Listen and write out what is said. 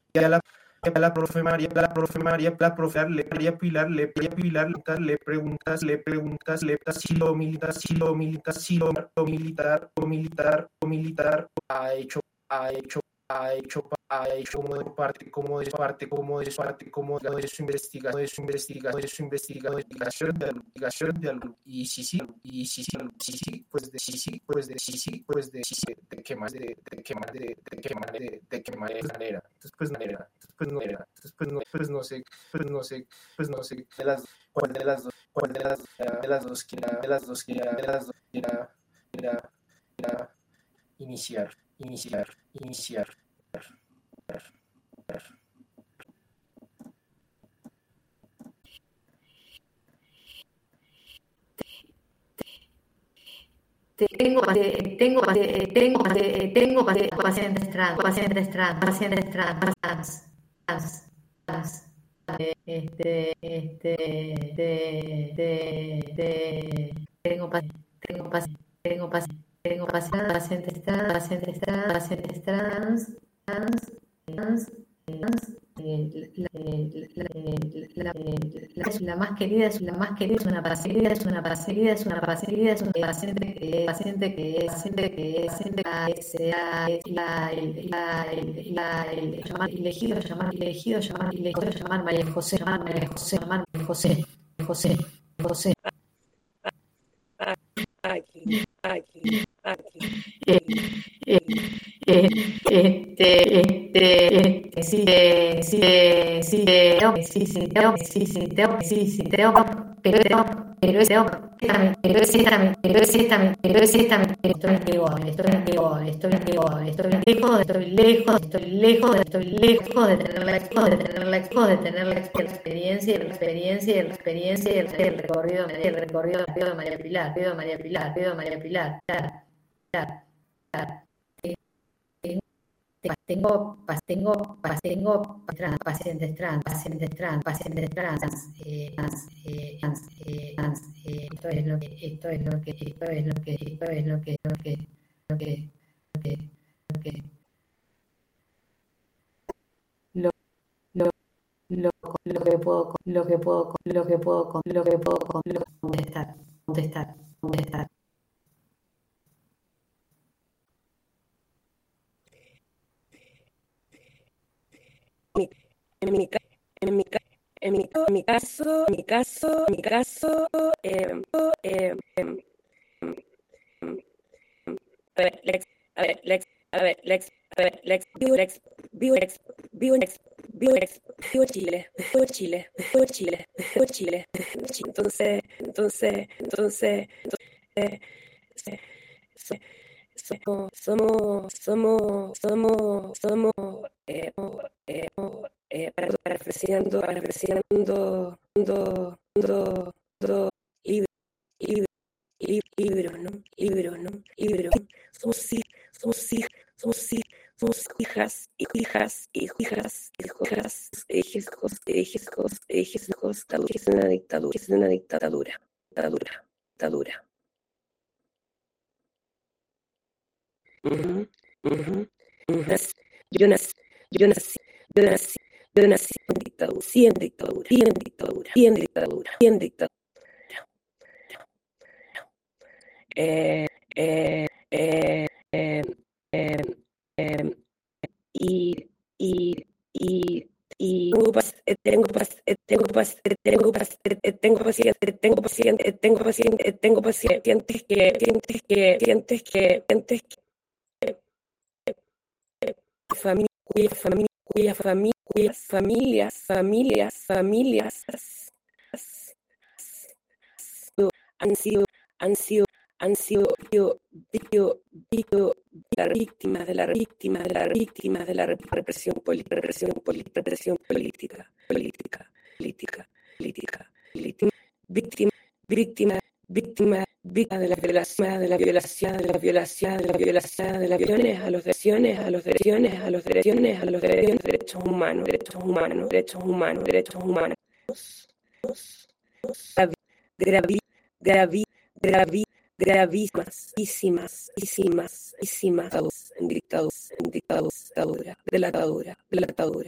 la profe María, la profe María Pilar, le preguntas, si lo militar, ha hecho como de su investigación de qué más, de qué manera. No sé, cuál de las dos quiera iniciar. Tengo pacientes trans. Tengo pacientes trans. La más querida es una paciente llamar María José. Aquí. Pero es estoy lejos de tener la experiencia y el recorrido de María Pilar. Tengo pacientes trans. Esto es lo que puedo contestar. En mi caso, vivo Chile. Entonces, somos parafraseando libros, ¿no? Somos hijas, es una dictadura. Yo nací en dictadura. Tengo pacientes que cuyas familias han sido víctimas de la represión política, víctima de la violación, de las violaciones a los derechos humanos. Gravísimas en dictadura, de la dictadura.